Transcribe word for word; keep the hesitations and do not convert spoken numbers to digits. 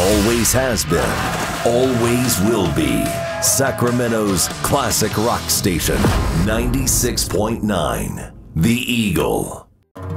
always has been, always will be. Sacramento's classic rock station, ninety-six point nine, The Eagle.